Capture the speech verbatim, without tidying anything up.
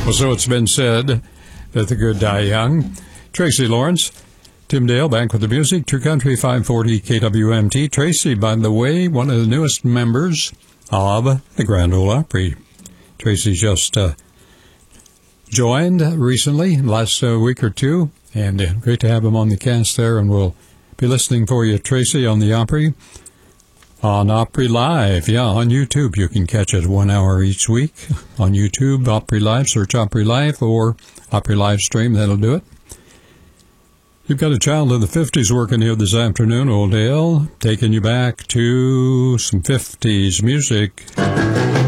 Well, so it's been said that the good die young. Tracy Lawrence, Tim Dale, back with the music. True Country five forty K W M T. Tracy, by the way, one of the newest members of the Grand Ole Opry. Tracy just uh, joined recently, last uh, week or two, and uh, great to have him on the cast there, and we'll be listening for you, Tracy, on the Opry. On Opry Live, yeah, on YouTube. You can catch it one hour each week on YouTube, Opry Live. Search Opry Live or Opry Live Stream. That'll do it. You've got a child in the fifties working here this afternoon, Old Dale, taking you back to some fifties music.